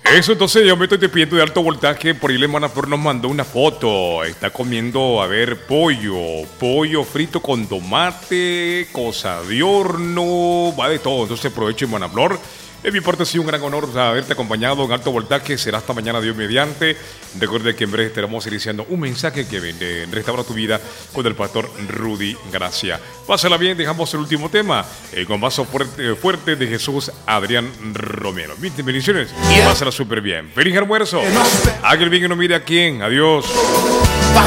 Eso, entonces yo me estoy despidiendo de alto voltaje. Por ahí la hermana Flor nos mandó una foto. Está comiendo, a ver, pollo frito con tomate, cosa de horno, va de todo. Entonces aprovecho, hermana Flor. De mi parte ha sido un gran honor haberte acompañado en alto voltaje. Será hasta mañana, Dios mediante. Recuerde que en breve estaremos iniciando un mensaje que restaura tu vida con el pastor Rudy Gracia. Pásala bien, dejamos el último tema con vaso fuerte de Jesús Adrián Romero. Bendiciones, pásala súper bien. Feliz almuerzo. Haga el bien y no mire a quién. Adiós.